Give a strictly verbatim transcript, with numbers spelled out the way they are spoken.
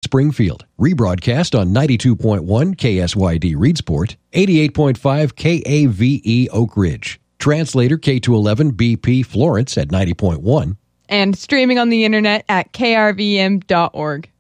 Springfield. Rebroadcast on ninety-two point one K S Y D Reedsport, eighty-eight point five K A V E Oak Ridge. Translator K two eleven B P Florence at ninety point one. And streaming on the internet at K R V M dot org.